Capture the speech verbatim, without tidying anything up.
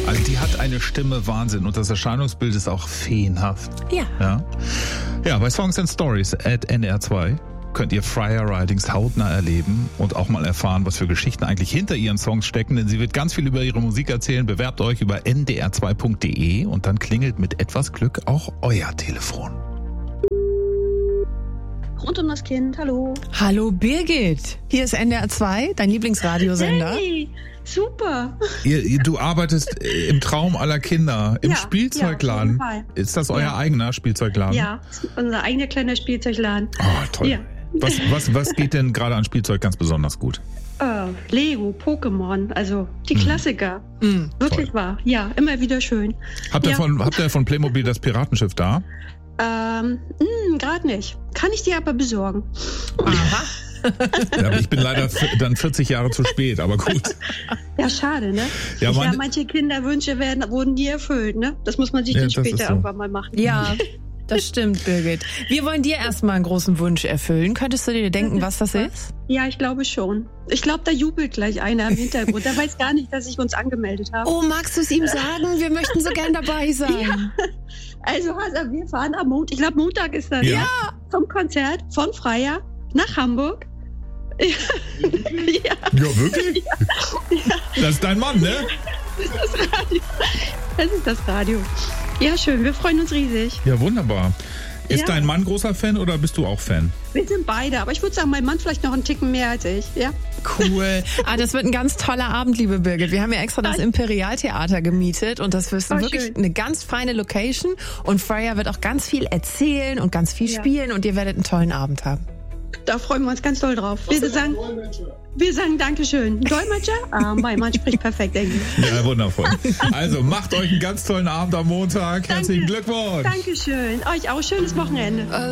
Also die hat eine Stimme Wahnsinn und das Erscheinungsbild ist auch feenhaft. Ja. Ja, ja bei Songs and Stories at N D R zwei könnt ihr Freya Ridings hautnah erleben und auch mal erfahren, was für Geschichten eigentlich hinter ihren Songs stecken, denn sie wird ganz viel über ihre Musik erzählen. Bewerbt euch über n d r zwei punkt d e und dann klingelt mit etwas Glück auch euer Telefon. Rund um das Kind, hallo. Hallo Birgit, hier ist N D R zwei, dein Lieblingsradiosender. Hey, super. Ihr, ihr, du arbeitest im Traum aller Kinder, im Ja, Spielzeugladen. ja, auf jeden Fall. Ist das euer Ja. eigener Spielzeugladen? Ja, unser eigener kleiner Spielzeugladen. Oh, toll. Ja. Was, was, was geht denn gerade an Spielzeug ganz besonders gut? Äh, Lego, Pokémon, also die Klassiker. Mhm. Wirklich Toll. wahr. Ja, immer wieder schön. Habt ihr, Ja. von, habt ihr von Playmobil das Piratenschiff da? Ähm, gerade nicht. Kann ich dir aber besorgen. Aha. Ja, aber ich bin leider f- dann vierzig Jahre zu spät, aber gut. Ja, schade, ne? Ja, Ja, meine- manche Kinderwünsche werden, wurden nie erfüllt, ne? Das muss man sich Ja, dann das ist später so. irgendwann mal machen. Ja, das stimmt, Birgit. Wir wollen dir erstmal einen großen Wunsch erfüllen. Könntest du dir denken, was das ist? Ja, ich glaube schon. Ich glaube, da jubelt gleich einer im Hintergrund. Der weiß gar nicht, dass ich uns angemeldet habe. Oh, magst du es ihm sagen? Wir möchten so gern dabei sein. Also, also wir fahren am Montag, ich glaube Montag ist das, Ja. zum Konzert von Freya nach Hamburg. Ja, Ja, wirklich? Das ist dein Mann, ne? das ist das Radio. Ja, schön, wir freuen uns riesig. Ja, wunderbar. Ist Ja. dein Mann großer Fan oder bist du auch Fan? Wir sind beide, aber ich würde sagen, mein Mann vielleicht noch einen Ticken mehr als ich. Ja, Cool. Ah, das wird ein ganz toller Abend, liebe Birgit. Wir haben ja extra das Imperialtheater gemietet und das ist Oh, wirklich schön. eine ganz feine Location. Und Freya wird auch ganz viel erzählen und ganz viel Ja. spielen und ihr werdet einen tollen Abend haben. da freuen wir uns ganz doll drauf. Wir sagen, wir sagen Dankeschön. Dolmetscher? Ah, mein Mann spricht perfekt Englisch. Ja, wundervoll. Also macht euch einen ganz tollen Abend am Montag. Herzlichen Glückwunsch. Dankeschön. Euch auch schönes Wochenende.